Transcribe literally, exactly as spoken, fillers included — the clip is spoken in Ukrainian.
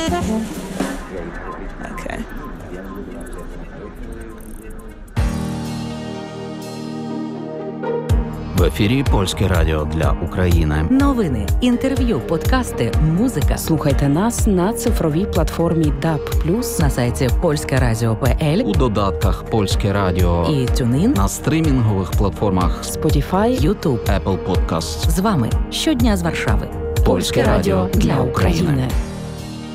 Okay. В ефірі Польське радіо для України. Новини, інтерв'ю, подкасти, музика. Слухайте нас на цифровій платформі даб плюс, На сайті польське радіо крапка пе ель У додатках Польське радіо і TuneIn, на стрімінгових платформах Spotify, YouTube. Apple Podcasts. З вами щодня з Варшави. Польське радіо для України.